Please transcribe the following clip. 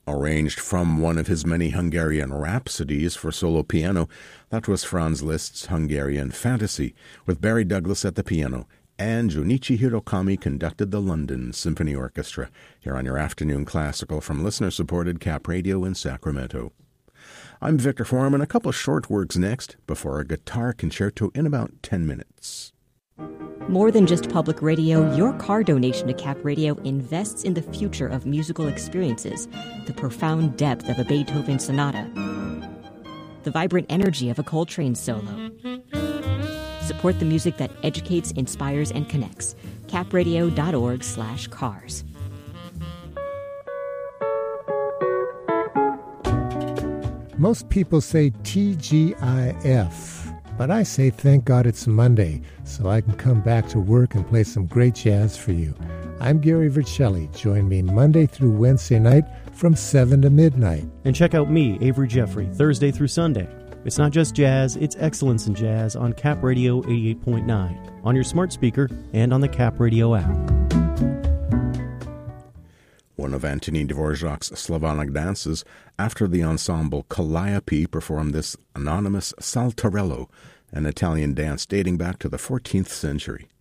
Arranged from one of his many Hungarian rhapsodies for solo piano, that was Franz Liszt's Hungarian Fantasy, with Barry Douglas at the piano, and Junichi Hirokami conducted the London Symphony Orchestra, here on your afternoon classical from listener-supported Cap Radio in Sacramento. I'm Victor Foreman. A couple of short works next, before a guitar concerto in about 10 minutes. More than just public radio, your car donation to Cap Radio invests in the future of musical experiences, the profound depth of a Beethoven sonata, the vibrant energy of a Coltrane solo. Support the music that educates, inspires, and connects. capradio.org/cars. Most people say TGIF. But I say thank God it's Monday, so I can come back to work and play some great jazz for you. I'm Gary Vercelli. Join me Monday through Wednesday night from 7 to midnight. And check out me, Avery Jeffrey, Thursday through Sunday. It's not just jazz, it's excellence in jazz on Cap Radio 88.9, on your smart speaker, and on the Cap Radio app. One of Antonin Dvorak's Slavonic dances, after the ensemble Calliope performed this anonymous Saltarello, an Italian dance dating back to the 14th century.